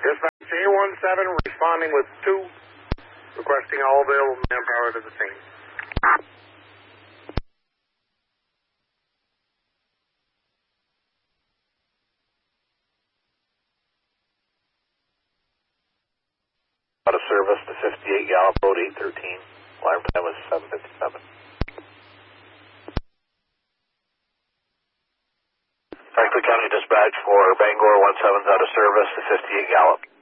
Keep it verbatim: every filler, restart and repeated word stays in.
Dispatch A one seven responding with two, requesting all available manpower to the scene. Out of service to fifty-eight Gallup Road, eight thirteen. Alarm time was seven fifty-seven. Franklin County Dispatch for Bangor one seven's out of service to fifty-eight Gallup.